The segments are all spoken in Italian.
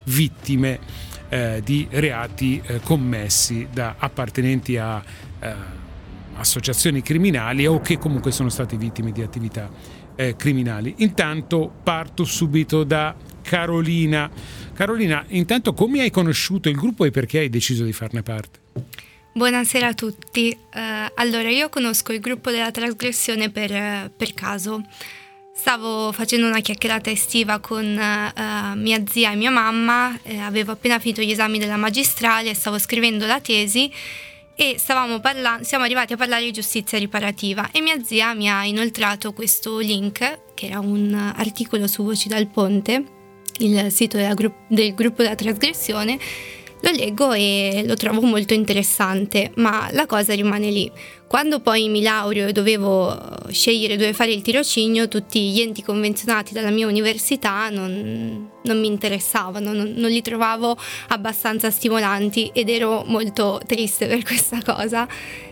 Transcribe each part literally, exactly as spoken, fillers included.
vittime eh, di reati eh, commessi da appartenenti a eh, associazioni criminali o che comunque sono stati vittime di attività eh, criminali. Intanto parto subito da Carolina. Carolina, intanto come hai conosciuto il gruppo e perché hai deciso di farne parte? Buonasera a tutti. Uh, allora, io conosco il gruppo della trasgressione per, per caso. Stavo facendo una chiacchierata estiva con uh, mia zia e mia mamma, eh, avevo appena finito gli esami della magistrale, stavo scrivendo la tesi e stavamo parlando, siamo arrivati a parlare di giustizia riparativa e mia zia mi ha inoltrato questo link, che era un articolo su Voci dal Ponte, il sito della gru- del gruppo della trasgressione. Lo leggo e lo trovo molto interessante, ma la cosa rimane lì. Quando poi mi laureo e dovevo scegliere dove fare il tirocinio, tutti gli enti convenzionati dalla mia università non, non mi interessavano, non, non li trovavo abbastanza stimolanti ed ero molto triste per questa cosa.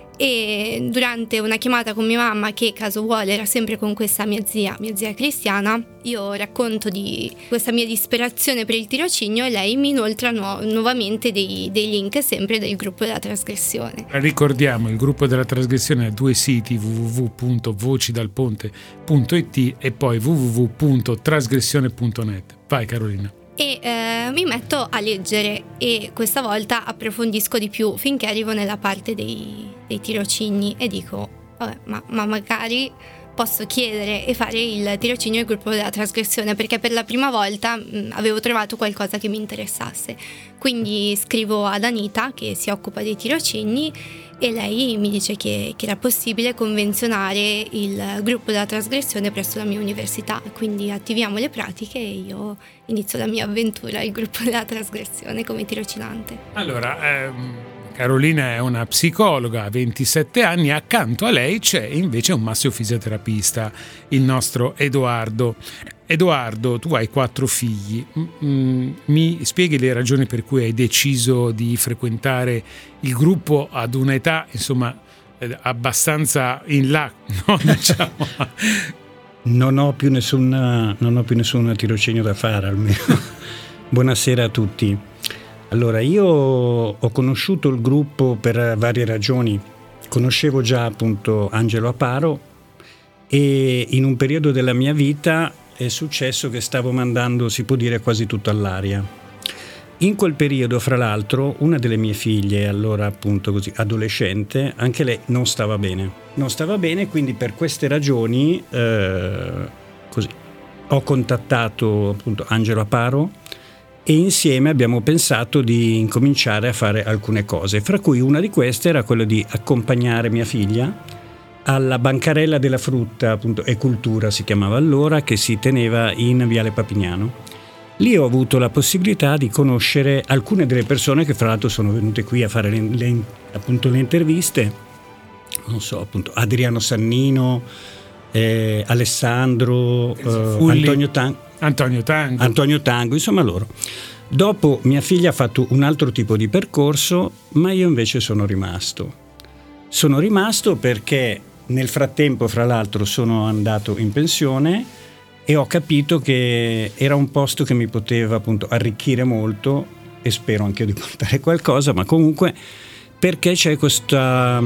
E durante una chiamata con mia mamma, che caso vuole era sempre con questa mia zia, mia zia cristiana, io racconto di questa mia disperazione per il tirocinio e lei mi inoltra nu- nuovamente dei, dei link sempre del gruppo della trasgressione. Ricordiamo, il gruppo della trasgressione ha due siti, w w w punto voci dal ponte punto i t e poi w w w punto trasgressione punto net. Vai Carolina. E eh, mi metto a leggere e questa volta approfondisco di più finché arrivo nella parte dei, dei tirocini e dico vabbè, ma, ma magari posso chiedere e fare il tirocinio del gruppo della trasgressione, perché per la prima volta mh, avevo trovato qualcosa che mi interessasse. Quindi scrivo ad Anita, che si occupa dei tirocini, e lei mi dice che, che era possibile convenzionare il gruppo della trasgressione presso la mia università, quindi attiviamo le pratiche e io inizio la mia avventura al gruppo della trasgressione come tirocinante. Allora, ehm, Carolina è una psicologa, ha ventisette anni, accanto a lei c'è invece un massofisioterapista, il nostro Edoardo. Edoardo, tu hai quattro figli, mm, mi spieghi le ragioni per cui hai deciso di frequentare il gruppo ad un'età, insomma, eh, abbastanza in là, no? Diciamo. Non ho più nessun, non ho più nessun tirocinio da fare almeno. Buonasera a tutti. Allora, io ho conosciuto il gruppo per varie ragioni. Conoscevo già appunto Angelo Aparo e in un periodo della mia vita è successo che stavo mandando, si può dire, quasi tutto all'aria. In quel periodo, fra l'altro, una delle mie figlie, allora appunto così adolescente, anche lei non stava bene. Non stava bene, quindi per queste ragioni eh, così ho contattato appunto Angelo Aparo e insieme abbiamo pensato di incominciare a fare alcune cose, fra cui una di queste era quella di accompagnare mia figlia alla bancarella della frutta, appunto, e cultura si chiamava allora, che si teneva in Viale Papignano. Lì ho avuto la possibilità di conoscere alcune delle persone che fra l'altro sono venute qui a fare le, le, appunto, le interviste, non so, appunto Adriano Sannino, eh, Alessandro, eh, Antonio Tango, Antonio Tango. Antonio Tango, insomma loro. Dopo mia figlia ha fatto un altro tipo di percorso, ma io invece sono rimasto. Sono rimasto perché nel frattempo, fra l'altro, sono andato in pensione e ho capito che era un posto che mi poteva appunto arricchire molto e spero anche io di portare qualcosa, ma comunque perché c'è questa,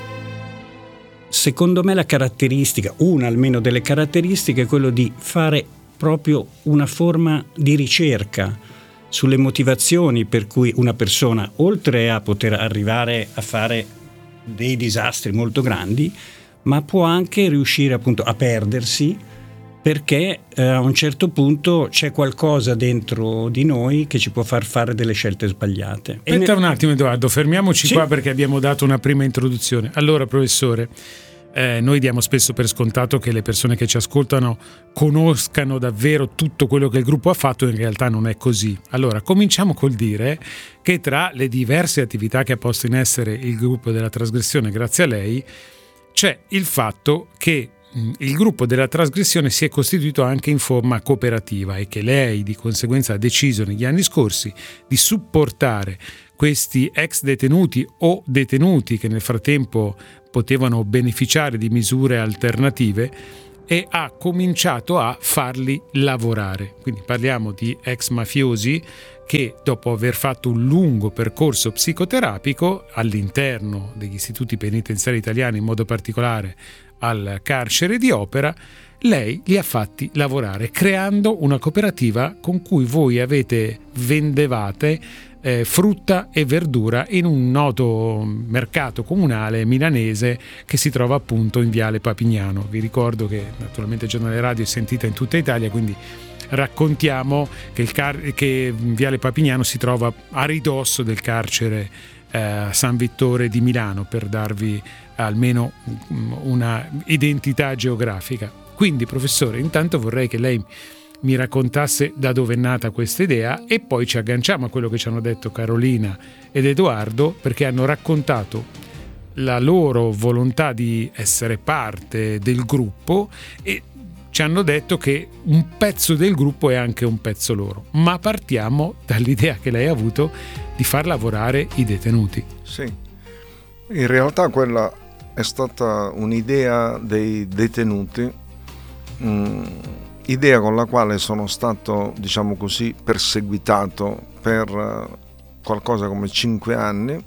secondo me la caratteristica, una almeno delle caratteristiche è quello di fare proprio una forma di ricerca sulle motivazioni per cui una persona, oltre a poter arrivare a fare dei disastri molto grandi, ma può anche riuscire appunto a perdersi perché eh, a un certo punto c'è qualcosa dentro di noi che ci può far fare delle scelte sbagliate. Aspetta un attimo Edoardo, fermiamoci sì. qua perché abbiamo dato una prima introduzione. Allora professore, eh, noi diamo spesso per scontato che le persone che ci ascoltano conoscano davvero tutto quello che il gruppo ha fatto, in realtà non è così. Allora cominciamo col dire che tra le diverse attività che ha posto in essere il gruppo della trasgressione grazie a lei c'è il fatto che il gruppo della trasgressione si è costituito anche in forma cooperativa e che lei di conseguenza ha deciso negli anni scorsi di supportare questi ex detenuti o detenuti che nel frattempo potevano beneficiare di misure alternative e ha cominciato a farli lavorare. Quindi parliamo di ex mafiosi che dopo aver fatto un lungo percorso psicoterapico all'interno degli istituti penitenziari italiani, in modo particolare al carcere di Opera, lei li ha fatti lavorare creando una cooperativa con cui voi avete vendevate eh, frutta e verdura in un noto mercato comunale milanese che si trova appunto in Viale Papignano. Vi ricordo che naturalmente il giornale radio è sentita in tutta Italia, quindi raccontiamo che, il car- che Viale Papignano si trova a ridosso del carcere eh, San Vittore di Milano, per darvi almeno una identità geografica. Quindi, professore, intanto vorrei che lei mi raccontasse da dove è nata questa idea e poi ci agganciamo a quello che ci hanno detto Carolina ed Edoardo, perché hanno raccontato la loro volontà di essere parte del gruppo e ci hanno detto che un pezzo del gruppo è anche un pezzo loro. Ma partiamo dall'idea che lei ha avuto di far lavorare i detenuti. Sì, in realtà quella è stata un'idea dei detenuti, mh, idea con la quale sono stato, diciamo così, perseguitato per qualcosa come cinque anni,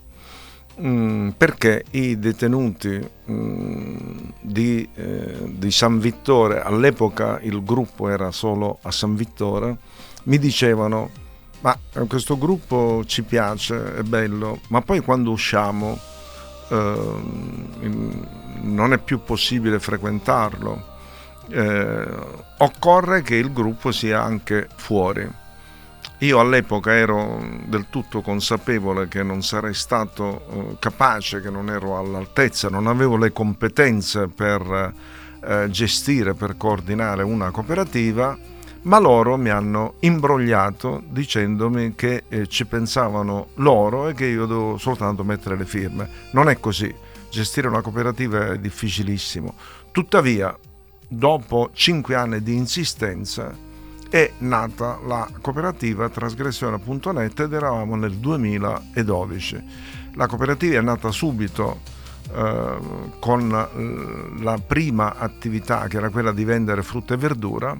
mh, perché i detenuti mh, di, eh, di San Vittore, all'epoca il gruppo era solo a San Vittore, mi dicevano: ma questo gruppo ci piace, è bello, ma poi quando usciamo eh, non è più possibile frequentarlo. Eh, occorre che il gruppo sia anche fuori. Io all'epoca ero del tutto consapevole che non sarei stato eh, capace, che non ero all'altezza, non avevo le competenze per eh, gestire, per coordinare una cooperativa, ma loro mi hanno imbrogliato dicendomi che eh, ci pensavano loro e che io dovevo soltanto mettere le firme. Non è così, gestire una cooperativa è difficilissimo. Tuttavia, dopo cinque anni di insistenza è nata la cooperativa trasgressione punto net ed eravamo nel duemiladodici. La cooperativa è nata subito eh, con la prima attività, che era quella di vendere frutta e verdura,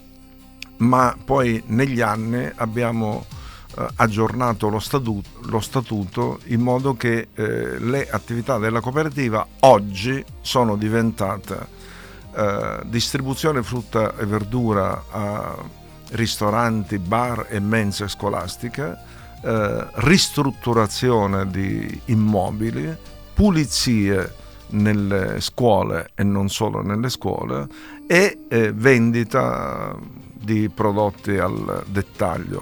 ma poi negli anni abbiamo eh, aggiornato lo statuto, lo statuto in modo che eh, le attività della cooperativa oggi sono diventate Uh, distribuzione frutta e verdura a ristoranti, bar e mense scolastiche, uh, ristrutturazione di immobili, pulizie nelle scuole e non solo nelle scuole e eh, vendita di prodotti al dettaglio.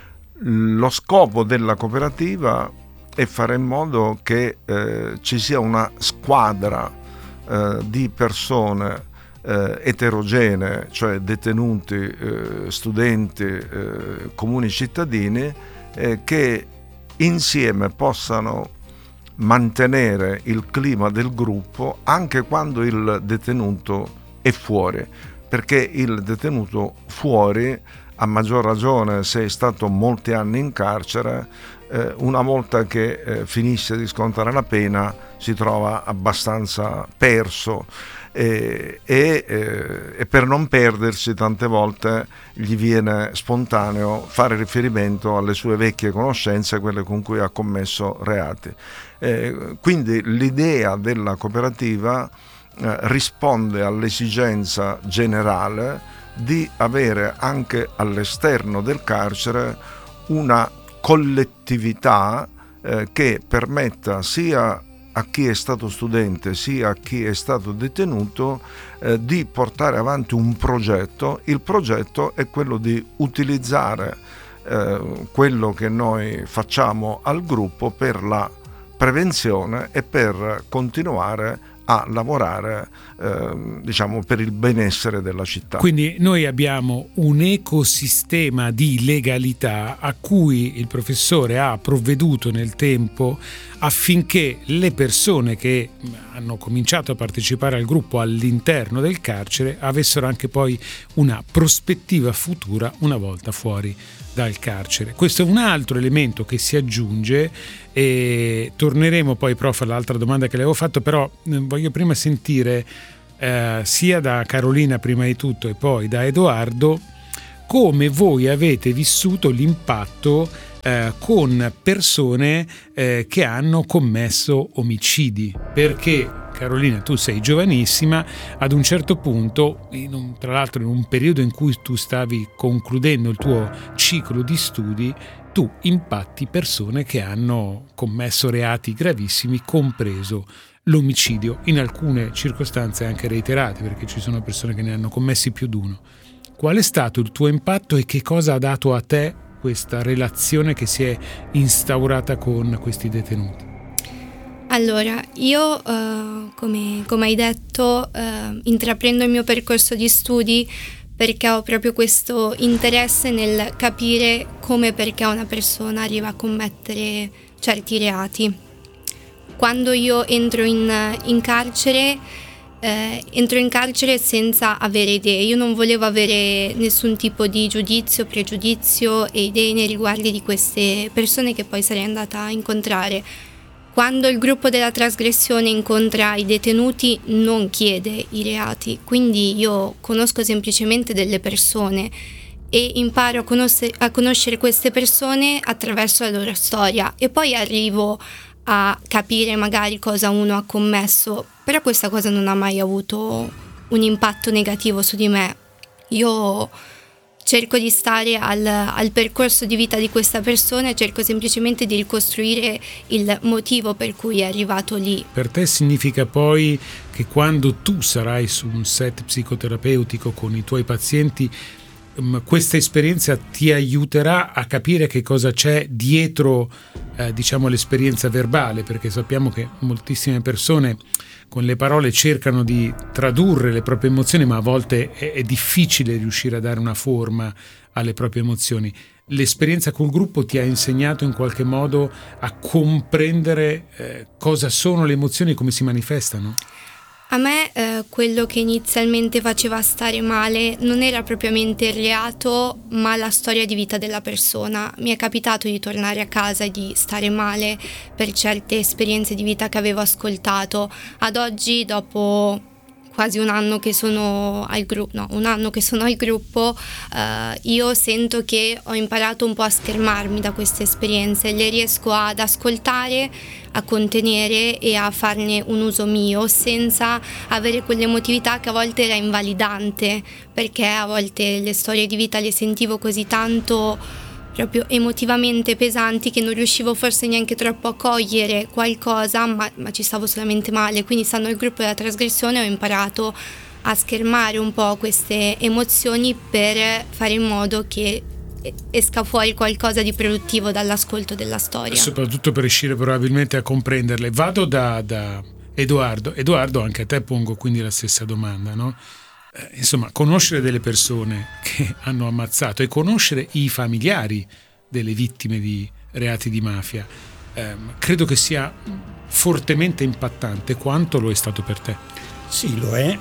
Lo scopo della cooperativa è fare in modo che eh, ci sia una squadra eh, di persone Eh, eterogenee, cioè detenuti, eh, studenti, eh, comuni cittadini, eh, che insieme possano mantenere il clima del gruppo anche quando il detenuto è fuori, perché il detenuto fuori, a maggior ragione se è stato molti anni in carcere, eh, una volta che eh, finisce di scontare la pena si trova abbastanza perso. E, e, e per non perdersi tante volte gli viene spontaneo fare riferimento alle sue vecchie conoscenze, quelle con cui ha commesso reati. Eh, quindi l'idea della cooperativa eh, risponde all'esigenza generale di avere anche all'esterno del carcere una collettività eh, che permetta sia a chi è stato studente sia a chi è stato detenuto eh, di portare avanti un progetto. Il progetto è quello di utilizzare eh, quello che noi facciamo al gruppo per la prevenzione e per continuare a lavorare eh, diciamo per il benessere della città. Quindi noi abbiamo un ecosistema di legalità a cui il professore ha provveduto nel tempo affinché le persone che hanno cominciato a partecipare al gruppo all'interno del carcere avessero anche poi una prospettiva futura una volta fuori dal carcere. Questo è un altro elemento che si aggiunge e torneremo poi, prof, all'altra domanda che le avevo fatto, però voglio prima sentire eh, sia da Carolina prima di tutto e poi da Edoardo come voi avete vissuto l'impatto eh, con persone eh, che hanno commesso omicidi, perché Carolina, tu sei giovanissima, ad un certo punto, in un, tra l'altro in un periodo in cui tu stavi concludendo il tuo ciclo di studi, tu impatti persone che hanno commesso reati gravissimi, compreso l'omicidio, in alcune circostanze anche reiterate, perché ci sono persone che ne hanno commessi più di uno. Qual è stato il tuo impatto e che cosa ha dato a te questa relazione che si è instaurata con questi detenuti? Allora, io, uh, come, come hai detto, uh, intraprendo il mio percorso di studi perché ho proprio questo interesse nel capire come e perché una persona arriva a commettere certi reati. Quando io entro in, in carcere, eh, entro in carcere senza avere idee. Io non volevo avere nessun tipo di giudizio, pregiudizio e idee nei riguardi di queste persone che poi sarei andata a incontrare. Quando il gruppo della trasgressione incontra i detenuti non chiede i reati, quindi io conosco semplicemente delle persone e imparo a, conoscere, a conoscere queste persone attraverso la loro storia e poi arrivo a capire magari cosa uno ha commesso, però questa cosa non ha mai avuto un impatto negativo su di me. Io cerco di stare al, al percorso di vita di questa persona e cerco semplicemente di ricostruire il motivo per cui è arrivato lì. Per te significa poi che quando tu sarai su un set psicoterapeutico con i tuoi pazienti, questa esperienza ti aiuterà a capire che cosa c'è dietro eh, diciamo l'esperienza verbale, perché sappiamo che moltissime persone con le parole cercano di tradurre le proprie emozioni, ma a volte è, è difficile riuscire a dare una forma alle proprie emozioni. L'esperienza col gruppo ti ha insegnato in qualche modo a comprendere eh, cosa sono le emozioni e come si manifestano? A me eh, quello che inizialmente faceva stare male non era propriamente il reato, ma la storia di vita della persona. Mi è capitato di tornare a casa e di stare male per certe esperienze di vita che avevo ascoltato. Ad oggi, dopo quasi un anno che sono al gruppo, no, un anno che sono al gruppo, eh, io sento che ho imparato un po' a schermarmi da queste esperienze, le riesco ad ascoltare, a contenere e a farne un uso mio senza avere quell'emotività che a volte era invalidante, perché a volte le storie di vita le sentivo così tanto proprio emotivamente pesanti che non riuscivo forse neanche troppo a cogliere qualcosa, ma, ma ci stavo solamente male. Quindi stando al gruppo della trasgressione ho imparato a schermare un po' queste emozioni per fare in modo che esca fuori qualcosa di produttivo dall'ascolto della storia. Soprattutto per riuscire probabilmente a comprenderle. Vado da, da Edoardo. Edoardo, anche a te pongo quindi la stessa domanda, no? Eh, insomma, conoscere delle persone che hanno ammazzato e conoscere i familiari delle vittime di reati di mafia, ehm, credo che sia fortemente impattante. Quanto lo è stato per te? Sì, lo è.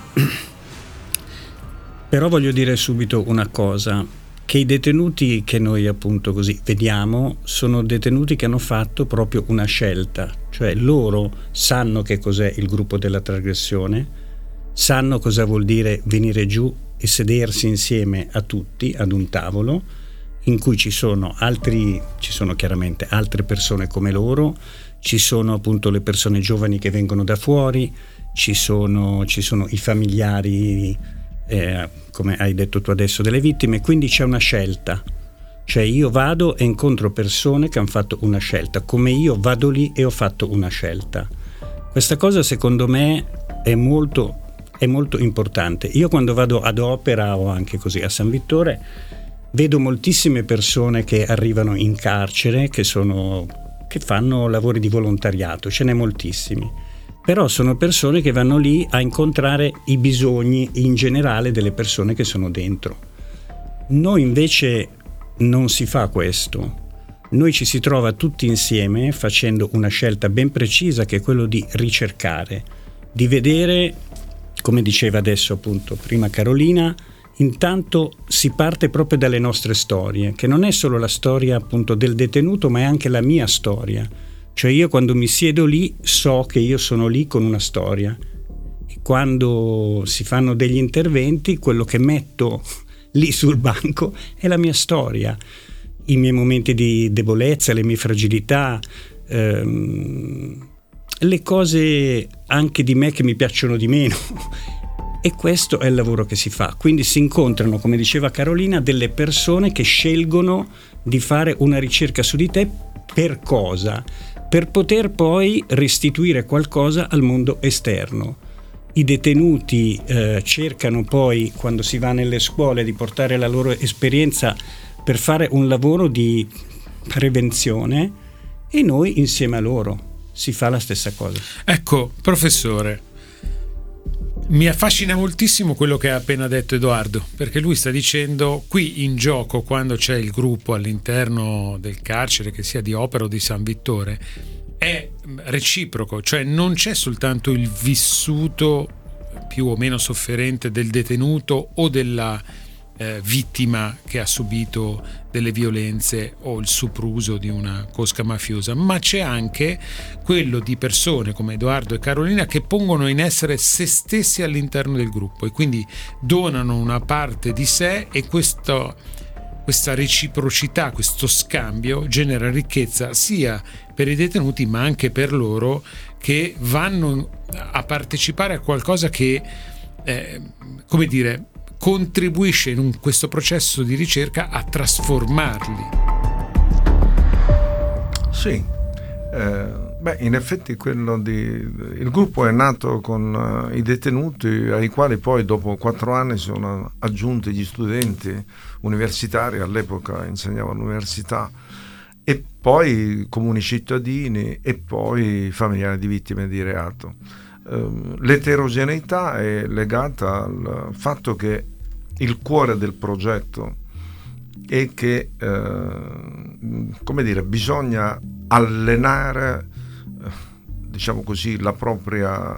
Però voglio dire subito una cosa, che i detenuti che noi appunto così vediamo sono detenuti che hanno fatto proprio una scelta, cioè loro sanno che cos'è il gruppo della trasgressione, sanno cosa vuol dire venire giù e sedersi insieme a tutti ad un tavolo in cui ci sono altri, ci sono chiaramente altre persone come loro, ci sono appunto le persone giovani che vengono da fuori, ci sono, ci sono i familiari, eh, come hai detto tu adesso, delle vittime, quindi c'è una scelta. Cioè io vado e incontro persone che hanno fatto una scelta, come io vado lì e ho fatto una scelta. Questa cosa secondo me è molto è molto importante. Io quando vado ad opera o anche così a San Vittore vedo moltissime persone che arrivano in carcere, che sono che fanno lavori di volontariato, ce n'è moltissimi, però sono persone che vanno lì a incontrare i bisogni in generale delle persone che sono dentro. Noi invece non si fa questo. Noi ci si trova tutti insieme facendo una scelta ben precisa, che è quello di ricercare, di vedere, come diceva adesso appunto prima Carolina, intanto si parte proprio dalle nostre storie, che non è solo la storia appunto del detenuto, ma è anche la mia storia. Cioè io quando mi siedo lì so che io sono lì con una storia, e quando si fanno degli interventi quello che metto lì sul banco è la mia storia, i miei momenti di debolezza, le mie fragilità, ehm, le cose anche di me che mi piacciono di meno. E questo è il lavoro che si fa. Quindi si incontrano, come diceva Carolina, delle persone che scelgono di fare una ricerca su di te. Per cosa? Per poter poi restituire qualcosa al mondo esterno. I detenuti eh, cercano poi, quando si va nelle scuole, di portare la loro esperienza per fare un lavoro di prevenzione, e noi insieme a loro si fa la stessa cosa. Ecco, professore, mi affascina moltissimo quello che ha appena detto Edoardo, perché lui sta dicendo qui in gioco, quando c'è il gruppo all'interno del carcere, che sia di Opera o di San Vittore, è reciproco, cioè non c'è soltanto il vissuto più o meno sofferente del detenuto o della eh, vittima che ha subito delle violenze o il sopruso di una cosca mafiosa, ma c'è anche quello di persone come Edoardo e Carolina che pongono in essere se stessi all'interno del gruppo e quindi donano una parte di sé, e questo, questa reciprocità, questo scambio genera ricchezza sia per i detenuti ma anche per loro, che vanno a partecipare a qualcosa che eh, come dire contribuisce in questo processo di ricerca a trasformarli. Sì, eh, beh, in effetti quello di, il gruppo è nato con uh, i detenuti, ai quali poi dopo quattro anni sono aggiunti gli studenti universitari, all'epoca insegnavo all'università, e poi comuni cittadini e poi familiari di vittime di reato. Uh, l'eterogeneità è legata al fatto che il cuore del progetto è che eh, come dire, bisogna allenare eh, diciamo così la propria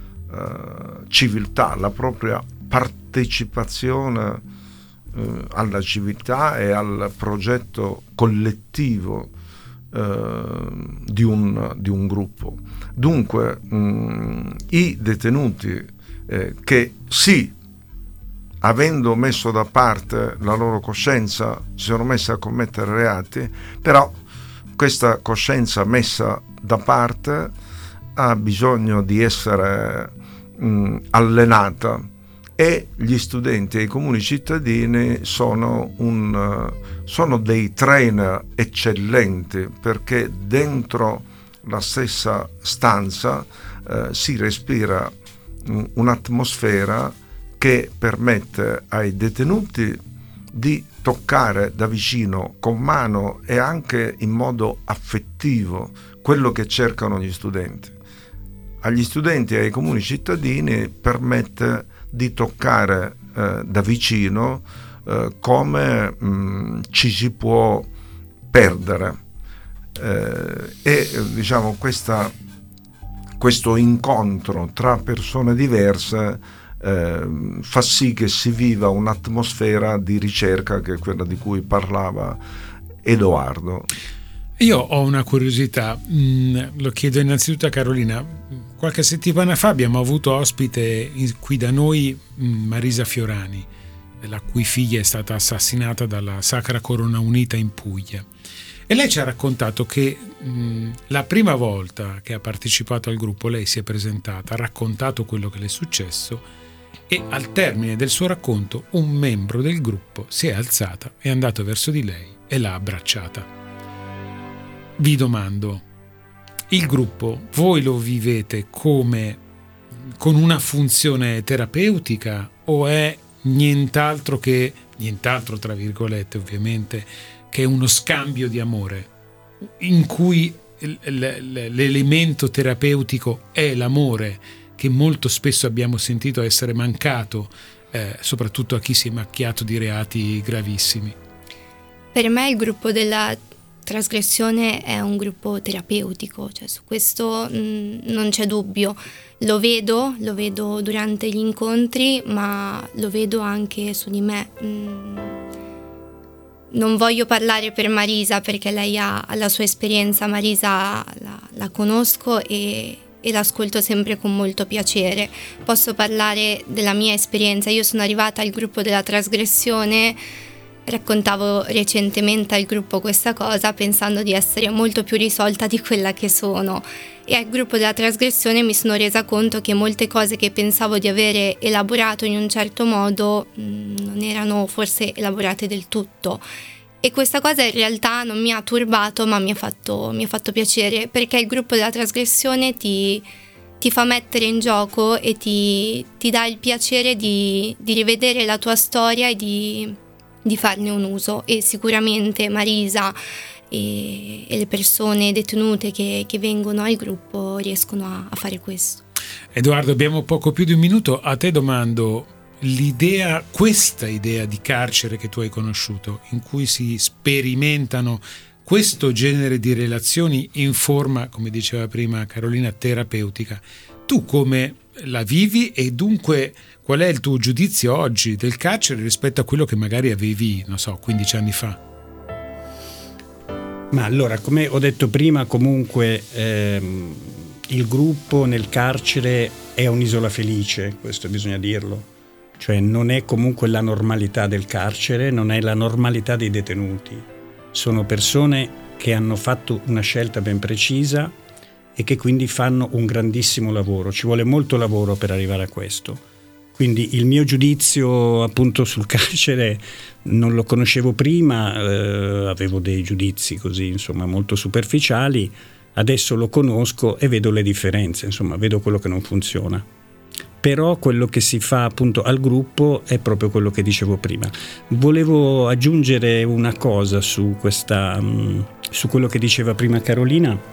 eh, civiltà, la propria partecipazione eh, alla civiltà e al progetto collettivo eh, di, un, di un gruppo. Dunque mh, i detenuti eh, che sì, avendo messo da parte la loro coscienza, si sono messi a commettere reati, però questa coscienza messa da parte ha bisogno di essere mh, allenata, e gli studenti e i comuni cittadini sono, un, sono dei trainer eccellenti, perché dentro la stessa stanza eh, si respira mh, un'atmosfera che permette ai detenuti di toccare da vicino, con mano e anche in modo affettivo, quello che cercano gli studenti. Agli studenti e ai comuni cittadini permette di toccare eh, da vicino eh, come mh, ci si può perdere. Eh, e diciamo questa, questo incontro tra persone diverse Eh, fa sì che si viva un'atmosfera di ricerca, che è quella di cui parlava Edoardo. Io ho una curiosità, mm, lo chiedo innanzitutto a Carolina. Qualche settimana fa abbiamo avuto ospite qui da noi Marisa Fiorani, la cui figlia è stata assassinata dalla Sacra Corona Unita in Puglia, e lei ci ha raccontato che mh, la prima volta che ha partecipato al gruppo lei si è presentata, ha raccontato quello che le è successo, e al termine del suo racconto un membro del gruppo si è alzata, è andato verso di lei e l'ha abbracciata. Vi domando, il gruppo voi lo vivete come con una funzione terapeutica, o è nient'altro che, nient'altro tra virgolette ovviamente, che è uno scambio di amore in cui l'elemento terapeutico è l'amore, che molto spesso abbiamo sentito essere mancato, eh, soprattutto a chi si è macchiato di reati gravissimi? Per me il gruppo della trasgressione è un gruppo terapeutico, cioè su questo mh, non c'è dubbio. Lo vedo, lo vedo durante gli incontri, ma lo vedo anche su di me. Mh, non voglio parlare per Marisa perché lei ha la sua esperienza, Marisa la, la conosco e e l'ascolto sempre con molto piacere. Posso parlare della mia esperienza. Io sono arrivata al gruppo della trasgressione, raccontavo recentemente al gruppo questa cosa pensando di essere molto più risolta di quella che sono, e al gruppo della trasgressione mi sono resa conto che molte cose che pensavo di avere elaborato in un certo modo mh, non erano forse elaborate del tutto, e questa cosa in realtà non mi ha turbato, ma mi ha fatto, mi ha fatto piacere, perché il gruppo della trasgressione ti, ti fa mettere in gioco e ti, ti dà il piacere di, di rivedere la tua storia e di di farne un uso, e sicuramente Marisa e, e le persone detenute che, che vengono al gruppo riescono a, a fare questo. Edoardo, abbiamo poco più di un minuto. A te domando, l'idea, questa idea di carcere che tu hai conosciuto, in cui si sperimentano questo genere di relazioni in forma, come diceva prima Carolina, terapeutica, tu come la vivi, e dunque qual è il tuo giudizio oggi del carcere rispetto a quello che magari avevi, non so, quindici anni fa? Ma allora, come ho detto prima, comunque ehm, il gruppo nel carcere è un'isola felice, questo bisogna dirlo, cioè non è comunque la normalità del carcere, non è la normalità dei detenuti, sono persone che hanno fatto una scelta ben precisa e che quindi fanno un grandissimo lavoro. Ci vuole molto lavoro per arrivare a questo. Quindi il mio giudizio appunto sul carcere non lo conoscevo prima, eh, avevo dei giudizi così insomma molto superficiali, adesso lo conosco e vedo le differenze, insomma vedo quello che non funziona. Però quello che si fa appunto al gruppo è proprio quello che dicevo prima. Volevo aggiungere una cosa su questa, su quello che diceva prima Carolina,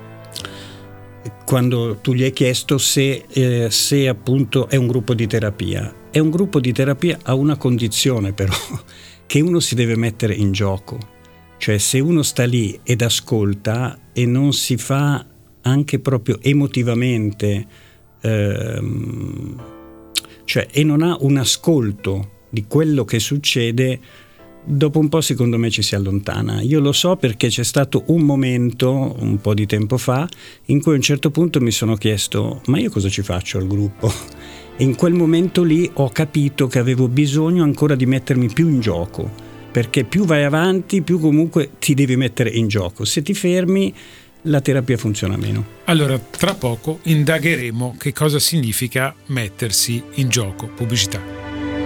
quando tu gli hai chiesto se, eh, se appunto è un gruppo di terapia. È un gruppo di terapia a una condizione però, che uno si deve mettere in gioco. Cioè se uno sta lì ed ascolta e non si fa anche proprio emotivamente, ehm, cioè e non ha un ascolto di quello che succede, dopo un po' secondo me ci si allontana. Io lo so perché c'è stato un momento, un po' di tempo fa, in cui a un certo punto mi sono chiesto: ma io cosa ci faccio al gruppo? E in quel momento lì ho capito che avevo bisogno ancora di mettermi più in gioco, perché più vai avanti, più comunque ti devi mettere in gioco. Se ti fermi, la terapia funziona meno. Allora, tra poco indagheremo che cosa significa mettersi in gioco. Pubblicità.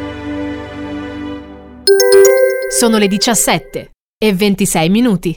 Sono le diciassette e ventisei minuti.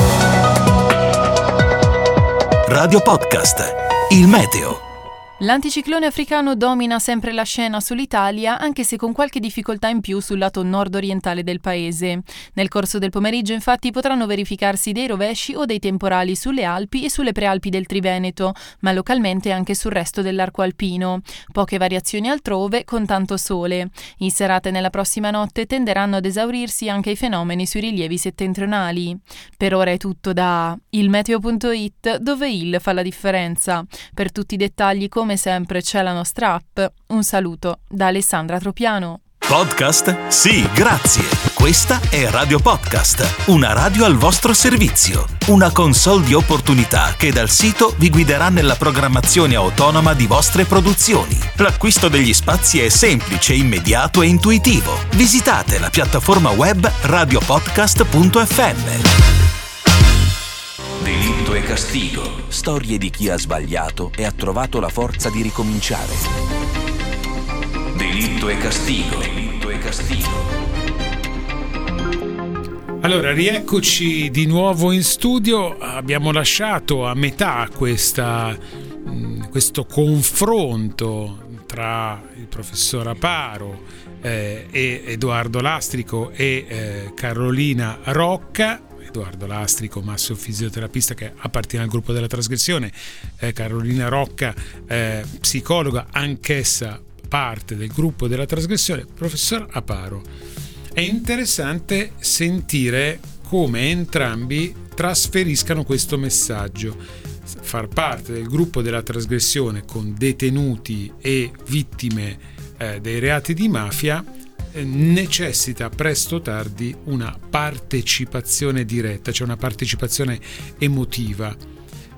Radio Podcast, il meteo. L'anticiclone africano domina sempre la scena sull'Italia, anche se con qualche difficoltà in più sul lato nord-orientale del paese. Nel corso del pomeriggio, infatti, potranno verificarsi dei rovesci o dei temporali sulle Alpi e sulle prealpi del Triveneto, ma localmente anche sul resto dell'arco alpino. Poche variazioni altrove, con tanto sole. In serata e nella prossima notte tenderanno ad esaurirsi anche i fenomeni sui rilievi settentrionali. Per ora è tutto da ilmeteo punto it, dove il fa la differenza. Per tutti i dettagli, come Come sempre c'è la nostra app. Un saluto da Alessandra Tropiano. Podcast? Sì, grazie. Questa è Radio Podcast, una radio al vostro servizio. Una console di opportunità che dal sito vi guiderà nella programmazione autonoma di vostre produzioni. L'acquisto degli spazi è semplice, immediato e intuitivo. Visitate la piattaforma web radiopodcast punto effe emme. Delitto e castigo. Storie di chi ha sbagliato e ha trovato la forza di ricominciare. Delitto e castigo. Delitto e castigo. Allora, rieccoci di nuovo in studio. Abbiamo lasciato a metà questa, questo confronto tra il professor Aparo eh, e Edoardo Lastrico e eh, Carolina Rocca. Edoardo Lastrico, massofisioterapista che appartiene al gruppo della trasgressione, eh, Carolina Rocca, eh, psicologa, anch'essa parte del gruppo della trasgressione. Professor Aparo, è interessante sentire come entrambi trasferiscano questo messaggio. Far parte del gruppo della trasgressione con detenuti e vittime eh, dei reati di mafia necessita presto o tardi una partecipazione diretta, cioè una partecipazione emotiva.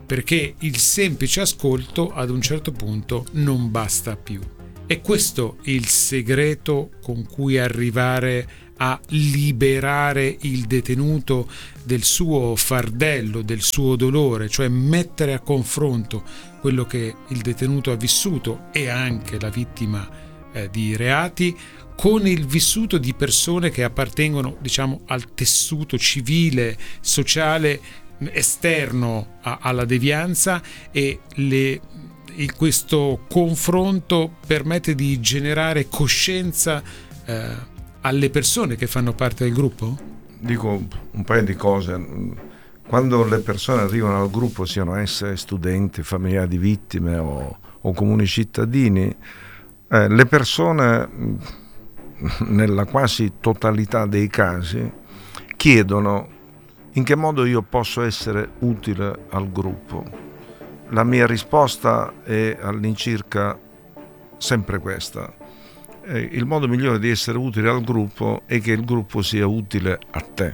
perché il semplice ascolto ad un certo punto non basta più. È questo il segreto con cui arrivare a liberare il detenuto del suo fardello, del suo dolore, cioè mettere a confronto quello che il detenuto ha vissuto e anche la vittima eh, di reati con il vissuto di persone che appartengono, diciamo, al tessuto civile, sociale, esterno a, alla devianza, e le e questo confronto permette di generare coscienza eh, alle persone che fanno parte del gruppo? Dico un paio di cose. Quando le persone arrivano al gruppo, siano esse studenti, familiari di vittime o, o comuni cittadini, eh, le persone, nella quasi totalità dei casi, chiedono in che modo io posso essere utile al gruppo. La mia risposta è all'incirca sempre questa: eh, il modo migliore di essere utile al gruppo è che il gruppo sia utile a te.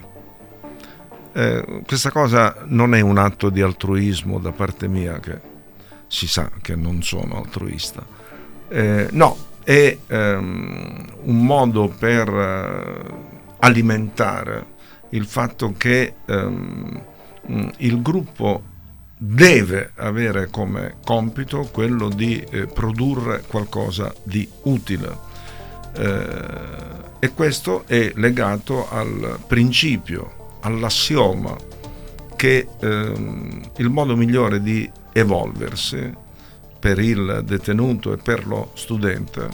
Eh, questa cosa non è un atto di altruismo da parte mia, che si sa che non sono altruista, eh, no, è ehm, un modo per eh, alimentare il fatto che ehm, il gruppo deve avere come compito quello di eh, produrre qualcosa di utile, eh, e questo è legato al principio, all'assioma che eh, il modo migliore di evolversi per il detenuto e per lo studente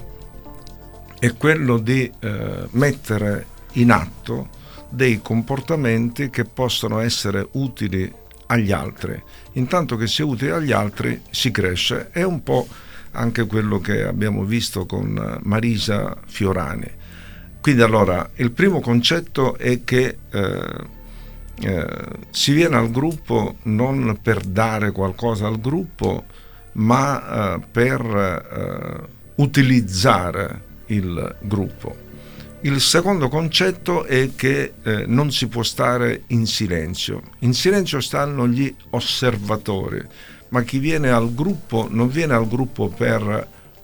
è quello di eh, mettere in atto dei comportamenti che possono essere utili agli altri. Intanto che si è utili agli altri si cresce. È un po' anche quello che abbiamo visto con Marisa Fiorani. Quindi allora il primo concetto è che eh, eh, si viene al gruppo non per dare qualcosa al gruppo, ma eh, per eh, utilizzare il gruppo. Il secondo concetto è che eh, non si può stare in silenzio. In silenzio stanno gli osservatori, ma chi viene al gruppo non viene al gruppo per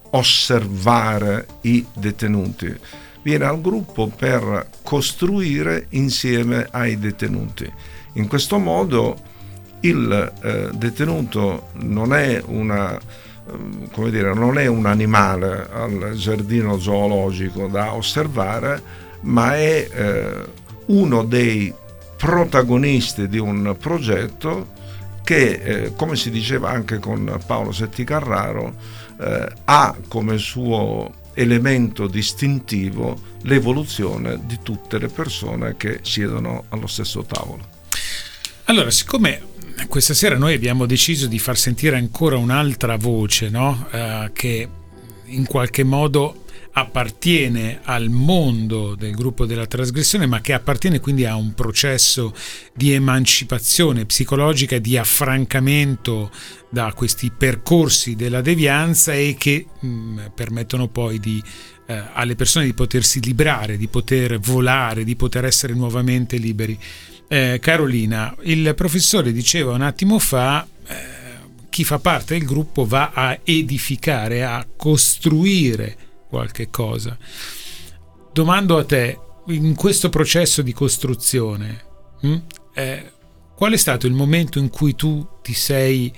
osservare i detenuti, viene al gruppo per costruire insieme ai detenuti. In questo modo il eh, detenuto non è una come dire, non è un animale al giardino zoologico da osservare, ma è eh, uno dei protagonisti di un progetto che, eh, come si diceva anche con Paolo Setti Carraro, eh, ha come suo elemento distintivo l'evoluzione di tutte le persone che siedono allo stesso tavolo. Allora, siccome questa sera noi abbiamo deciso di far sentire ancora un'altra voce, no? Uh, che in qualche modo appartiene al mondo del gruppo della trasgressione, ma che appartiene quindi a un processo di emancipazione psicologica, di affrancamento da questi percorsi della devianza, e che mh, permettono poi di, eh, alle persone di potersi liberare, di poter volare, di poter essere nuovamente liberi. Eh, Carolina, il professore diceva un attimo fa, eh, chi fa parte del gruppo va a edificare, a costruire qualche cosa. Domando a te, in questo processo di costruzione, mh, eh, qual è stato il momento in cui tu ti sei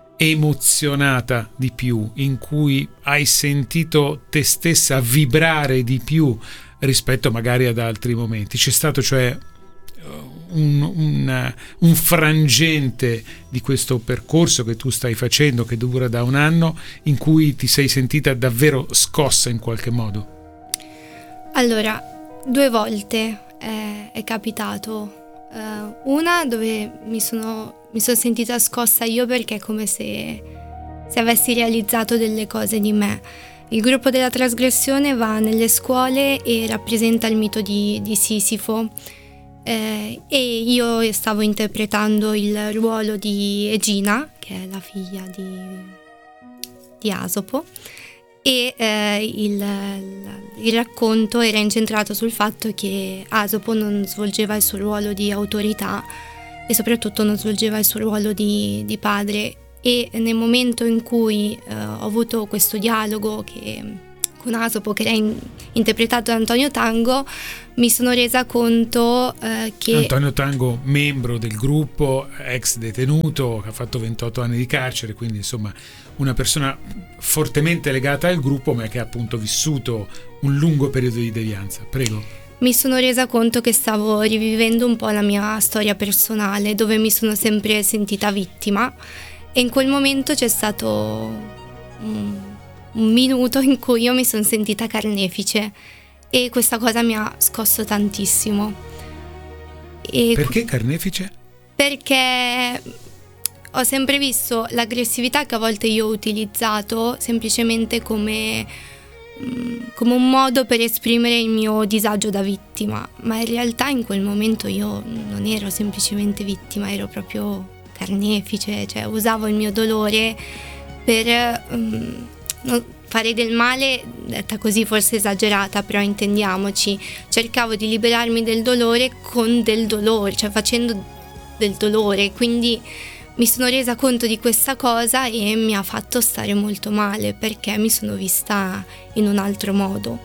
emozionata di più, in cui hai sentito te stessa vibrare di più rispetto magari ad altri momenti? C'è stato cioè Un, un, un frangente di questo percorso che tu stai facendo, che dura da un anno, in cui ti sei sentita davvero scossa in qualche modo? Allora, due volte è, è capitato. Uh, una dove mi sono, mi sono sentita scossa io, perché è come se, se avessi realizzato delle cose di me. Il gruppo della trasgressione va nelle scuole e rappresenta il mito di, di Sisifo. Eh, e io stavo interpretando il ruolo di Egina, che è la figlia di, di Asopo, e eh, il, il racconto era incentrato sul fatto che Asopo non svolgeva il suo ruolo di autorità e soprattutto non svolgeva il suo ruolo di, di padre. E nel momento in cui eh, ho avuto questo dialogo che, con Asopo, che era in, interpretato da Antonio Tango, mi sono resa conto eh, che... Antonio Tango, membro del gruppo, ex detenuto, che ha fatto ventotto anni di carcere, quindi insomma una persona fortemente legata al gruppo, ma che ha appunto vissuto un lungo periodo di devianza. Prego. Mi sono resa conto che stavo rivivendo un po' la mia storia personale, dove mi sono sempre sentita vittima, e in quel momento c'è stato un, un minuto in cui io mi sono sentita carnefice, e questa cosa mi ha scosso tantissimo. E perché carnefice? Perché ho sempre visto l'aggressività che a volte io ho utilizzato semplicemente come, come un modo per esprimere il mio disagio da vittima, ma in realtà in quel momento io non ero semplicemente vittima, ero proprio carnefice, cioè usavo il mio dolore per um, non fare del male, detta così forse esagerata, però intendiamoci, cercavo di liberarmi del dolore con del dolore, cioè facendo del dolore, quindi mi sono resa conto di questa cosa e mi ha fatto stare molto male, perché mi sono vista in un altro modo.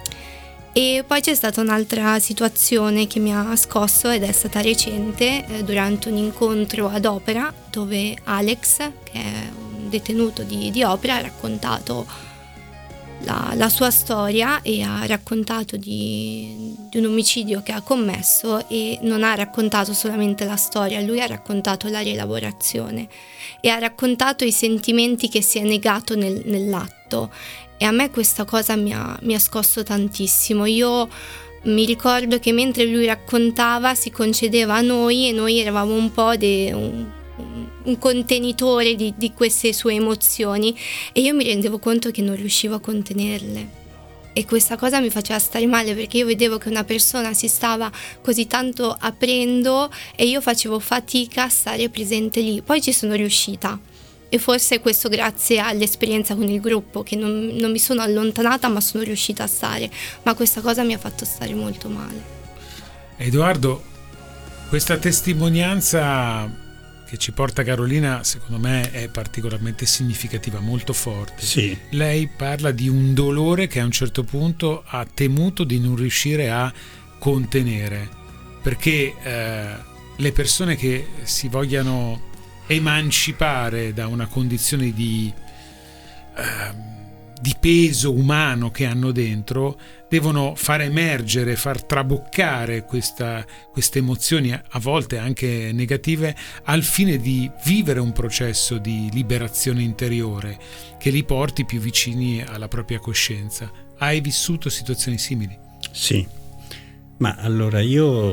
E poi c'è stata un'altra situazione che mi ha scosso, ed è stata recente, eh, durante un incontro ad Opera, dove Alex, che è un detenuto di, di Opera, ha raccontato la, la sua storia e ha raccontato di, di un omicidio che ha commesso, e non ha raccontato solamente la storia, lui ha raccontato la rielaborazione e ha raccontato i sentimenti che si è negato nel, nell'atto. E a me questa cosa mi ha, mi ha scosso tantissimo. Io mi ricordo che mentre lui raccontava si concedeva a noi, e noi eravamo un po' de, un, un contenitore di, di queste sue emozioni, e io mi rendevo conto che non riuscivo a contenerle. E questa cosa mi faceva stare male, perché io vedevo che una persona si stava così tanto aprendo e io facevo fatica a stare presente lì. Poi ci sono riuscita. E forse questo grazie all'esperienza con il gruppo, che non, non mi sono allontanata, ma sono riuscita a stare. Ma questa cosa mi ha fatto stare molto male. Edoardo, questa testimonianza che ci porta Carolina, secondo me è particolarmente significativa, molto forte. Sì. Lei parla di un dolore che a un certo punto ha temuto di non riuscire a contenere, perché eh, le persone che si vogliano emancipare da una condizione di, eh, di peso umano che hanno dentro, devono far emergere, far traboccare questa, queste emozioni, a volte anche negative, al fine di vivere un processo di liberazione interiore che li porti più vicini alla propria coscienza. Hai vissuto situazioni simili? Sì, ma allora io...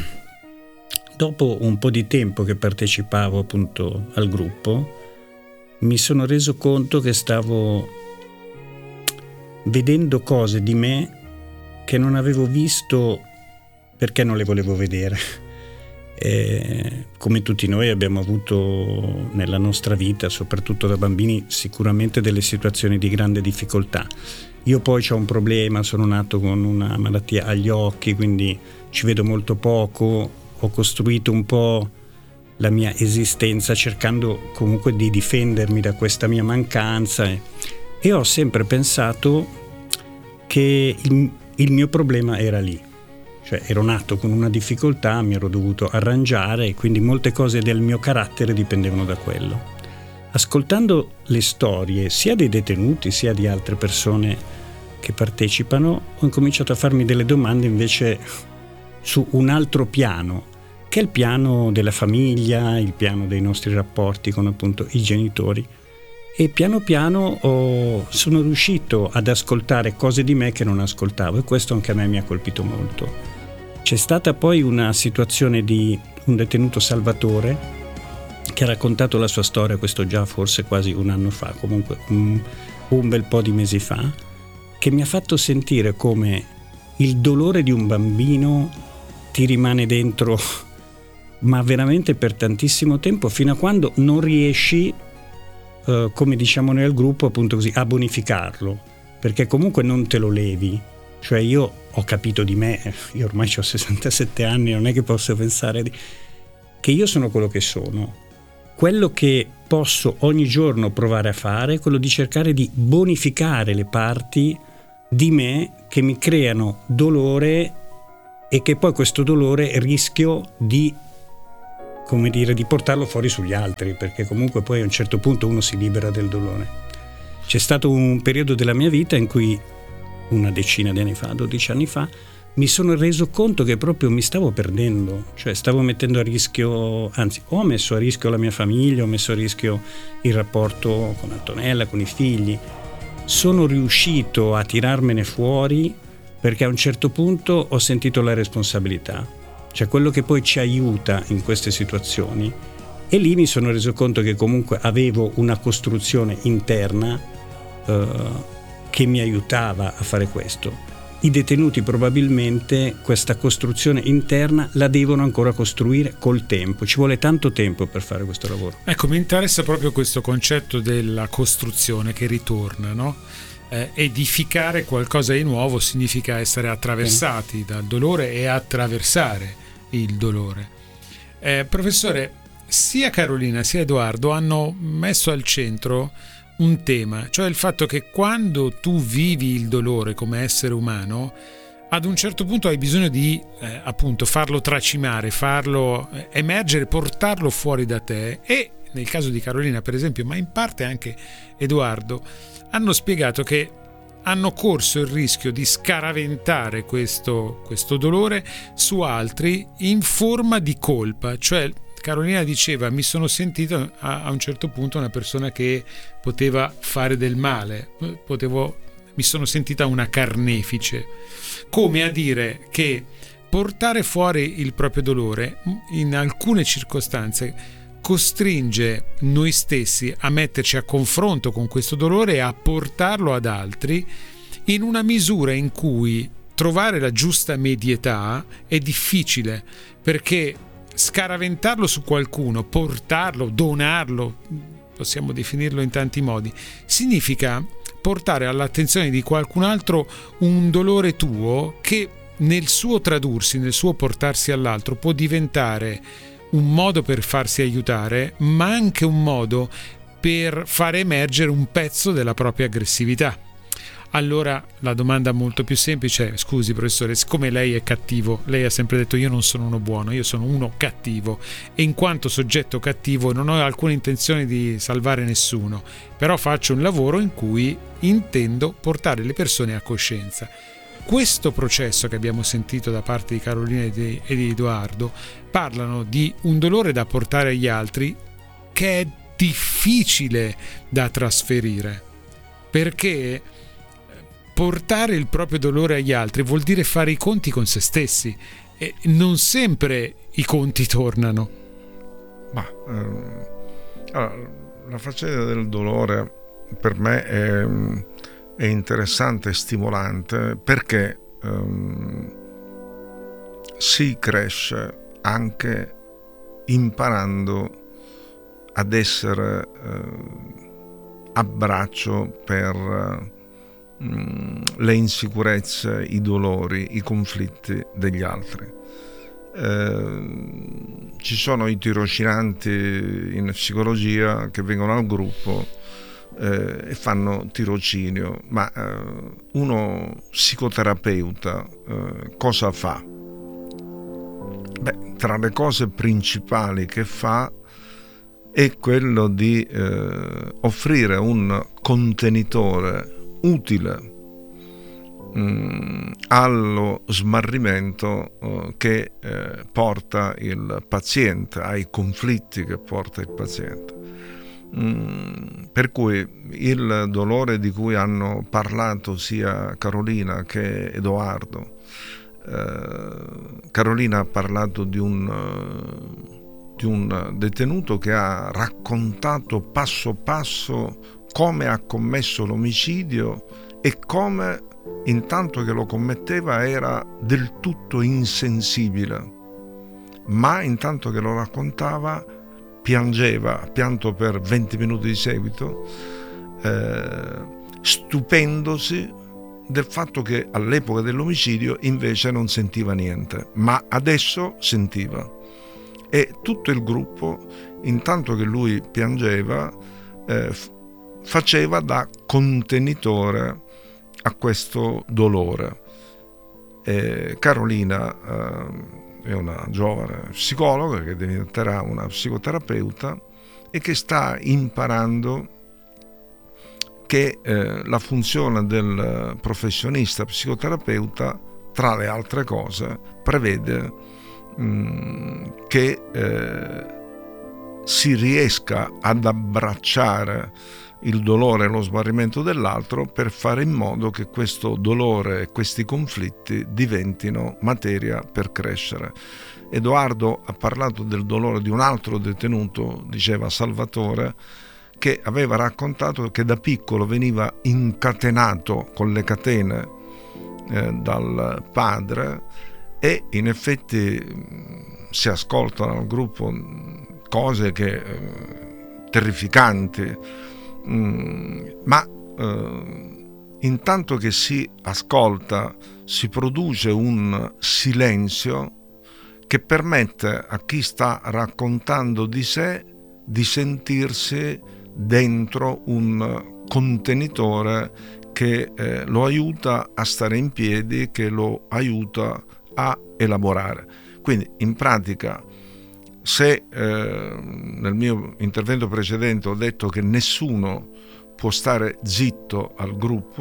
Dopo un po' di tempo che partecipavo appunto al gruppo, mi sono reso conto che stavo vedendo cose di me che non avevo visto perché non le volevo vedere. E come tutti noi abbiamo avuto nella nostra vita, soprattutto da bambini, sicuramente delle situazioni di grande difficoltà. Io poi ho un problema, sono nato con una malattia agli occhi, quindi ci vedo molto poco. Ho costruito un po' la mia esistenza cercando comunque di difendermi da questa mia mancanza, e, e ho sempre pensato che il, il mio problema era lì, cioè ero nato con una difficoltà, mi ero dovuto arrangiare, e quindi molte cose del mio carattere dipendevano da quello. Ascoltando le storie sia dei detenuti sia di altre persone che partecipano, ho incominciato a farmi delle domande invece su un altro piano, che è il piano della famiglia, il piano dei nostri rapporti con appunto i genitori, e piano piano ho, sono riuscito ad ascoltare cose di me che non ascoltavo, e questo anche a me mi ha colpito molto. C'è stata poi una situazione di un detenuto Salvatore che ha raccontato la sua storia, questo già forse quasi un anno fa, comunque un, un bel po' di mesi fa, che mi ha fatto sentire come il dolore di un bambino ti rimane dentro, ma veramente per tantissimo tempo, fino a quando non riesci, eh, come diciamo noi al gruppo, appunto così, a bonificarlo, perché comunque non te lo levi. Cioè io ho capito di me, io ormai ho sessantasette anni, non è che posso pensare di... che io sono quello che sono. Quello che posso ogni giorno provare a fare è quello di cercare di bonificare le parti di me che mi creano dolore e che poi questo dolore rischio di, come dire, di portarlo fuori sugli altri, perché comunque poi a un certo punto uno si libera del dolore. C'è stato un periodo della mia vita in cui, una decina di anni fa, dodici anni fa, mi sono reso conto che proprio mi stavo perdendo, cioè stavo mettendo a rischio, anzi ho messo a rischio la mia famiglia, ho messo a rischio il rapporto con Antonella, con i figli. Sono riuscito a tirarmene fuori perché a un certo punto ho sentito la responsabilità, cioè quello che poi ci aiuta in queste situazioni, e lì mi sono reso conto che comunque avevo una costruzione interna eh, che mi aiutava a fare questo. I detenuti probabilmente questa costruzione interna la devono ancora costruire col tempo, ci vuole tanto tempo per fare questo lavoro. Ecco, mi interessa proprio questo concetto della costruzione che ritorna, no? Eh, edificare qualcosa di nuovo significa essere attraversati sì. dal dolore e attraversare il dolore. Eh, professore, sia Carolina sia Edoardo hanno messo al centro un tema, cioè il fatto che quando tu vivi il dolore come essere umano, ad un certo punto hai bisogno di eh, appunto farlo tracimare, farlo eh, emergere, portarlo fuori da te, e nel caso di Carolina per esempio, ma in parte anche Edoardo, hanno spiegato che hanno corso il rischio di scaraventare questo, questo dolore su altri in forma di colpa, cioè Carolina diceva: mi sono sentito a, a un certo punto una persona che poteva fare del male, potevo, mi sono sentita una carnefice, come a dire che portare fuori il proprio dolore in alcune circostanze costringe noi stessi a metterci a confronto con questo dolore e a portarlo ad altri in una misura in cui trovare la giusta medietà è difficile, perché scaraventarlo su qualcuno, portarlo, donarlo, possiamo definirlo in tanti modi, significa portare all'attenzione di qualcun altro un dolore tuo che nel suo tradursi, nel suo portarsi all'altro, può diventare un modo per farsi aiutare, ma anche un modo per fare emergere un pezzo della propria aggressività. Allora la domanda molto più semplice è: scusi professore, siccome lei è cattivo, lei ha sempre detto io non sono uno buono, io sono uno cattivo, e in quanto soggetto cattivo non ho alcuna intenzione di salvare nessuno, però faccio un lavoro in cui intendo portare le persone a coscienza. Questo processo che abbiamo sentito da parte di Carolina e di, e di Edoardo parlano di un dolore da portare agli altri che è difficile da trasferire, perché portare il proprio dolore agli altri vuol dire fare i conti con se stessi, e non sempre i conti tornano. Ma ehm, allora, la faccenda del dolore per me è, è interessante e stimolante, perché ehm, si cresce anche imparando ad essere eh, a braccio per le insicurezze, i dolori, i conflitti degli altri. Eh, ci sono i tirocinanti in psicologia che vengono al gruppo eh, e fanno tirocinio, ma eh, uno psicoterapeuta eh, cosa fa? Beh, tra le cose principali che fa è quello di eh, offrire un contenitore utile mh, allo smarrimento uh, che eh, porta il paziente, ai conflitti che porta il paziente. Mm, per cui il dolore di cui hanno parlato sia Carolina che Edoardo, eh, Carolina ha parlato di un, uh, di un detenuto che ha raccontato passo passo come ha commesso l'omicidio e come intanto che lo commetteva era del tutto insensibile, ma intanto che lo raccontava piangeva, ha pianto per venti minuti di seguito, eh, stupendosi del fatto che all'epoca dell'omicidio invece non sentiva niente, ma adesso sentiva. e tutto il gruppo, intanto che lui piangeva, eh, f- faceva da contenitore a questo dolore. E Carolina eh, è una giovane psicologa che diventerà una psicoterapeuta e che sta imparando che eh, la funzione del professionista psicoterapeuta, tra le altre cose, prevede mh, che eh, si riesca ad abbracciare il dolore e lo smarrimento dell'altro per fare in modo che questo dolore e questi conflitti diventino materia per crescere. Edoardo ha parlato del dolore di un altro detenuto, diceva Salvatore, che aveva raccontato che da piccolo veniva incatenato con le catene eh, dal padre, e in effetti si ascoltano al gruppo cose che eh, terrificanti, mm, ma eh, intanto che si ascolta si produce un silenzio che permette a chi sta raccontando di sé di sentirsi dentro un contenitore che eh, lo aiuta a stare in piedi, che lo aiuta a elaborare. Quindi in pratica, se eh, nel mio intervento precedente ho detto che nessuno può stare zitto al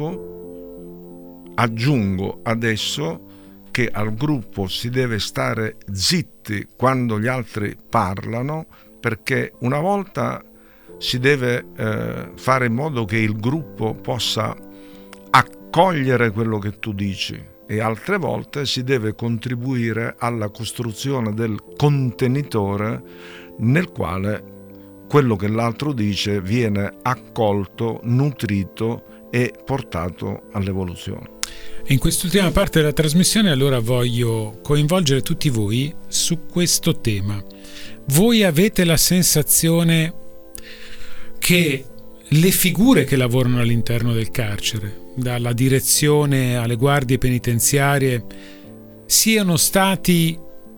gruppo, aggiungo adesso che al gruppo si deve stare zitti quando gli altri parlano, perché una volta si deve eh, fare in modo che il gruppo possa accogliere quello che tu dici, e altre volte si deve contribuire alla costruzione del contenitore nel quale quello che l'altro dice viene accolto, nutrito e portato all'evoluzione. In quest'ultima parte della trasmissione allora voglio coinvolgere tutti voi su questo tema. Voi avete la sensazione che le figure che lavorano all'interno del carcere, dalla direzione alle guardie penitenziarie, siano stati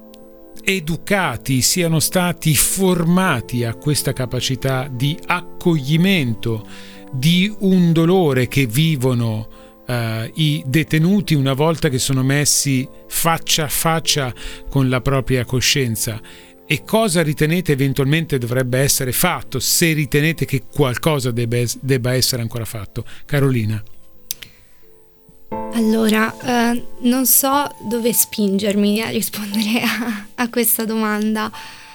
educati, siano stati formati a questa capacità di accoglimento di un dolore che vivono uh, i detenuti una volta che sono messi faccia a faccia con la propria coscienza? E cosa ritenete eventualmente dovrebbe essere fatto, se ritenete che qualcosa debba, debba essere ancora fatto? Carolina. Allora, eh, non so dove spingermi a rispondere a, a questa domanda.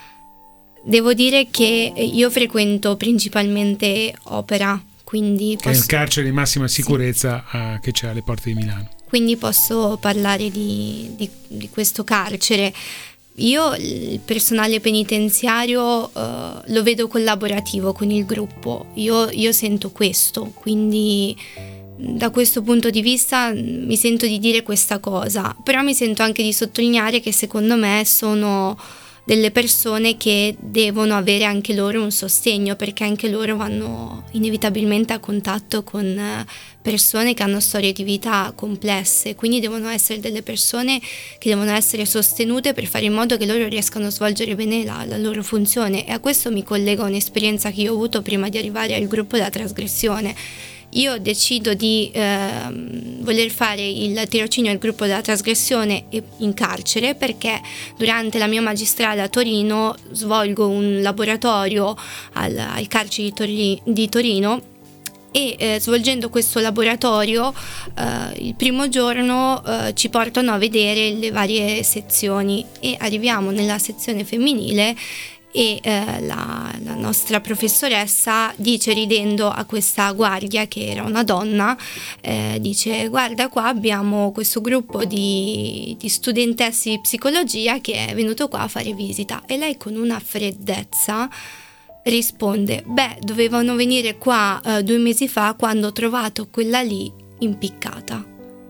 Devo dire che io frequento principalmente Opera, quindi che posso... è il carcere di massima sicurezza sì. uh, che c'è alle porte di Milano. Quindi posso parlare di, di, di questo carcere. Io il personale penitenziario uh, lo vedo collaborativo con il gruppo, io, io sento questo, quindi da questo punto di vista mi sento di dire questa cosa, però mi sento anche di sottolineare che secondo me sono delle persone che devono avere anche loro un sostegno, perché anche loro vanno inevitabilmente a contatto con persone che hanno storie di vita complesse, quindi devono essere delle persone che devono essere sostenute per fare in modo che loro riescano a svolgere bene la, la loro funzione. E a questo mi collega un'esperienza che io ho avuto prima di arrivare al gruppo della trasgressione. Io decido di eh, voler fare il tirocinio al gruppo della trasgressione in carcere perché durante la mia magistrale a Torino svolgo un laboratorio al, al carcere di, Tori, di Torino e eh, svolgendo questo laboratorio eh, il primo giorno eh, ci portano a vedere le varie sezioni e arriviamo nella sezione femminile e eh, la, la nostra professoressa dice, ridendo a questa guardia che era una donna, eh, dice: guarda, qua abbiamo questo gruppo di, di studentesse di psicologia che è venuto qua a fare visita. E lei con una freddezza risponde: beh, dovevano venire qua eh, due mesi fa quando ho trovato quella lì impiccata.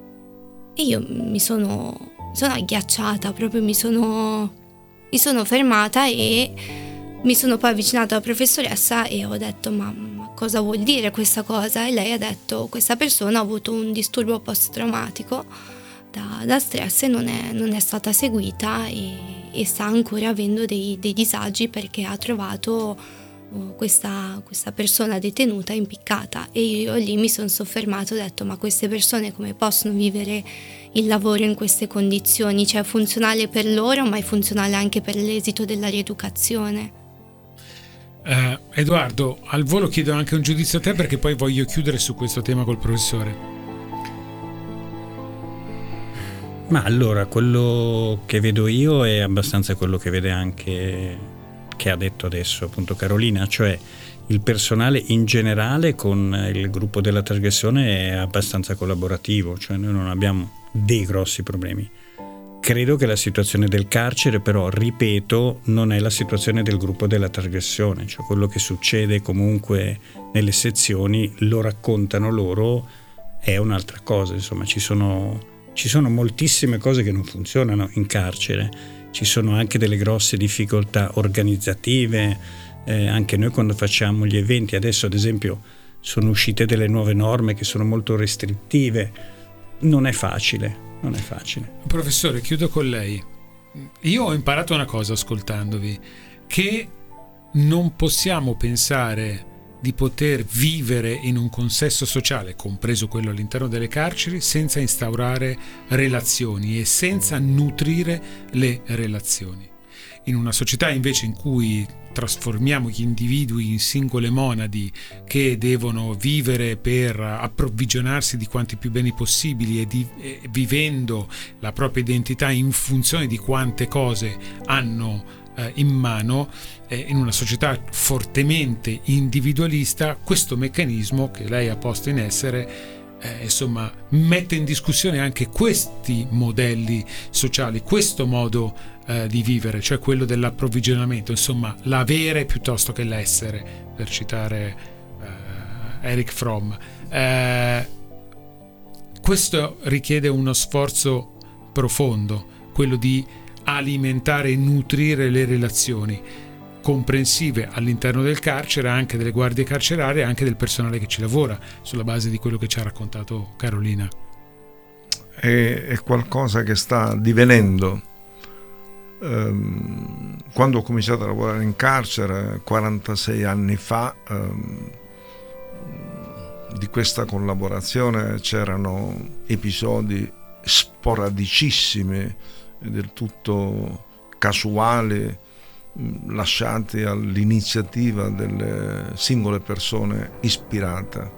E io mi sono, sono agghiacciata, proprio mi sono Mi sono fermata e mi sono poi avvicinata alla professoressa e ho detto: ma, ma cosa vuol dire questa cosa? E lei ha detto: questa persona ha avuto un disturbo post-traumatico da, da stress non è, non è stata seguita e, e sta ancora avendo dei, dei disagi perché ha trovato oh, questa, questa persona detenuta impiccata, e io lì mi sono soffermato e ho detto: ma queste persone come possono vivere il lavoro in queste condizioni? Cioè, è funzionale per loro, ma è funzionale anche per l'esito della rieducazione. Uh, Edoardo, al volo chiedo anche un giudizio a te, perché poi voglio chiudere su questo tema col professore. Ma allora, quello che vedo io è abbastanza quello che vede anche, che ha detto adesso appunto Carolina, cioè il personale in generale con il gruppo della trasgressione è abbastanza collaborativo, cioè noi non abbiamo dei grossi problemi. Credo che la situazione del carcere, però, ripeto, non è la situazione del gruppo della trasgressione, cioè quello che succede comunque nelle sezioni lo raccontano loro, è un'altra cosa, insomma ci sono, ci sono moltissime cose che non funzionano in carcere, ci sono anche delle grosse difficoltà organizzative, eh, anche noi quando facciamo gli eventi, adesso ad esempio sono uscite delle nuove norme che sono molto restrittive, non è facile. Non è facile. Professore, chiudo con lei. Io ho imparato una cosa ascoltandovi, che non possiamo pensare di poter vivere in un consesso sociale, compreso quello all'interno delle carceri, senza instaurare relazioni e senza nutrire le relazioni. In una società invece in cui trasformiamo gli individui in singole monadi che devono vivere per approvvigionarsi di quanti più beni possibili e, di, e vivendo la propria identità in funzione di quante cose hanno eh, in mano, eh, in una società fortemente individualista, questo meccanismo che lei ha posto in essere Eh, insomma mette in discussione anche questi modelli sociali, questo modo eh, di vivere, cioè quello dell'approvvigionamento, insomma l'avere piuttosto che l'essere, per citare eh, Erich Fromm. Eh, questo richiede uno sforzo profondo, quello di alimentare e nutrire le relazioni comprensive all'interno del carcere, anche delle guardie carcerarie, anche del personale che ci lavora, sulla base di quello che ci ha raccontato Carolina. È, è qualcosa che sta divenendo. Um, quando ho cominciato a lavorare in carcere quarantasei anni fa, um, di questa collaborazione c'erano episodi sporadicissimi, del tutto casuali, lasciati all'iniziativa delle singole persone ispirate.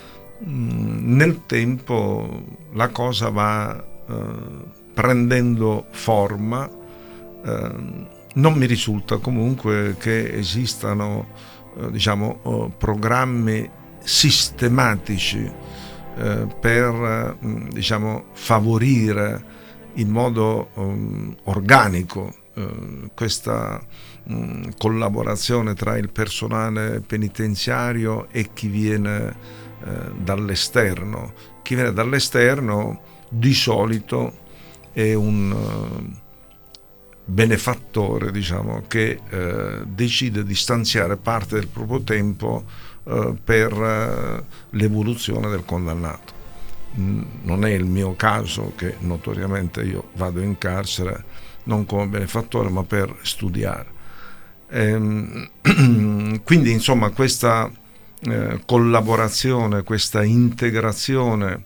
Nel tempo la cosa va eh, prendendo forma, eh, non mi risulta comunque che esistano eh, diciamo eh, programmi sistematici eh, per eh, diciamo favorire in modo eh, organico Uh, questa um, collaborazione tra il personale penitenziario e chi viene uh, dall'esterno. Chi viene dall'esterno di solito è un uh, benefattore, diciamo, che uh, decide di stanziare parte del proprio tempo uh, per uh, l'evoluzione del condannato. Mm, non è il mio caso, che notoriamente io vado in carcere non come benefattore ma per studiare. Ehm, quindi insomma questa eh, collaborazione, questa integrazione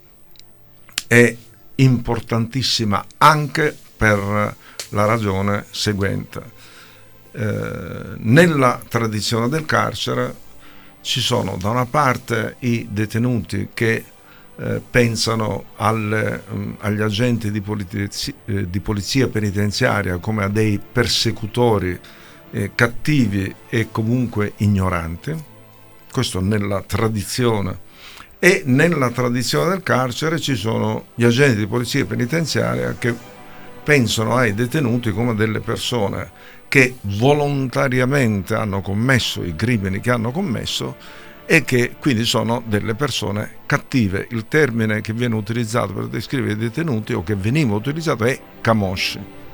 è importantissima anche per la ragione seguente. Eh, nella tradizione del carcere ci sono da una parte i detenuti che Eh, pensano alle, um, agli agenti di polizia, eh, di polizia penitenziaria come a dei persecutori eh, cattivi e comunque ignoranti. Questo nella tradizione. E nella tradizione del carcere ci sono gli agenti di polizia penitenziaria che pensano ai detenuti come delle persone che volontariamente hanno commesso i crimini che hanno commesso e che quindi sono delle persone cattive. Il termine che viene utilizzato per descrivere i detenuti, o che veniva utilizzato, è camosci.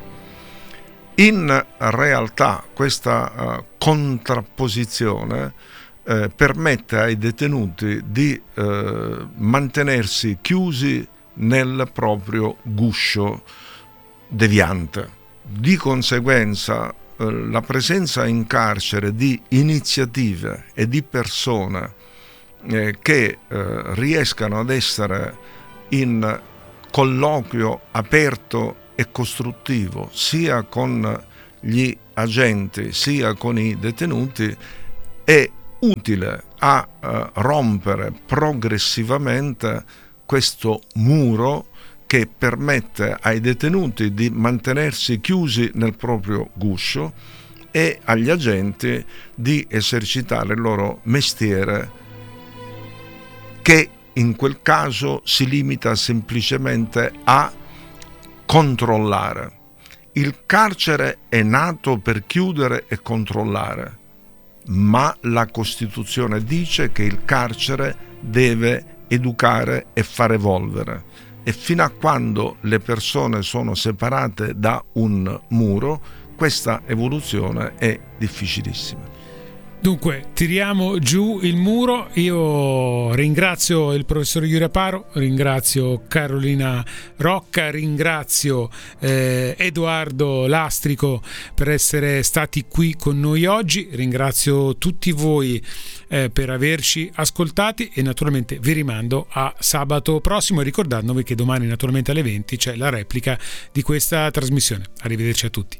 In realtà questa uh, contrapposizione uh, permette ai detenuti di uh, mantenersi chiusi nel proprio guscio deviante. Di conseguenza eh, la presenza in carcere di iniziative e di persone eh, che eh, riescano ad essere in colloquio aperto e costruttivo sia con gli agenti sia con i detenuti è utile a eh, rompere progressivamente questo muro che permette ai detenuti di mantenersi chiusi nel proprio guscio e agli agenti di esercitare il loro mestiere, che in quel caso si limita semplicemente a controllare. Il carcere è nato per chiudere e controllare, ma la Costituzione dice che il carcere deve educare e far evolvere. E fino a quando le persone sono separate da un muro, questa evoluzione è difficilissima. Dunque, tiriamo giù il muro. Io ringrazio il professor Iurea Paro, ringrazio Carolina Rocca, ringrazio eh, Edoardo Lastrico per essere stati qui con noi oggi, ringrazio tutti voi eh, per averci ascoltati e naturalmente vi rimando a sabato prossimo, ricordandovi che domani naturalmente alle venti c'è la replica di questa trasmissione. Arrivederci a tutti.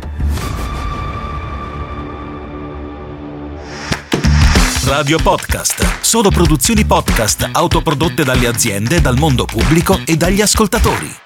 Radio Podcast. Solo produzioni podcast autoprodotte dalle aziende, dal mondo pubblico e dagli ascoltatori.